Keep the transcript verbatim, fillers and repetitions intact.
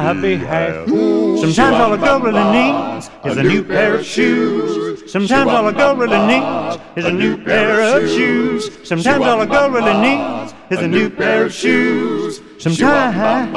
my behalf. Sometimes all a girl really needs is a new pair of shoes. Sometimes all a girl really needs is a new pair of shoes. Sometimes all a girl really needs is a new pair of shoes. Sometimes